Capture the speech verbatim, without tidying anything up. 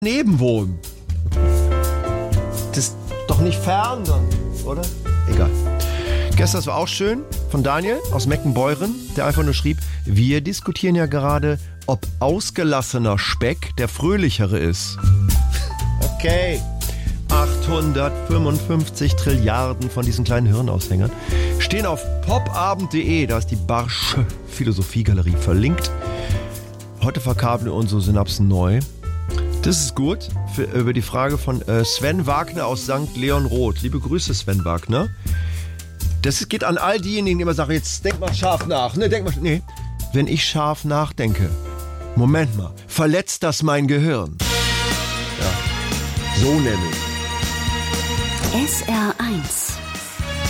daneben wohnen. Das ist doch nicht fern dann, oder? Egal. Gestern, das war auch schön, von Daniel aus Meckenbeuren, der einfach nur schrieb, wir diskutieren ja gerade, ob ausgelassener Speck der fröhlichere ist. Okay. achthundertfünfundfünfzig Trilliarden von diesen kleinen Hirnaushängern stehen auf popabend punkt de, da ist die Barsche Philosophiegalerie verlinkt. Heute verkabeln wir unsere Synapsen neu. Das ist gut für, über die Frage von äh, Sven Wagner aus Sankt Leon Roth. Liebe Grüße, Sven Wagner. Das geht an all diejenigen, die immer sagen, jetzt denk mal scharf nach. Ne, denk mal, nee, wenn ich scharf nachdenke, Moment mal, verletzt das mein Gehirn? Ja, so nämlich. S R eins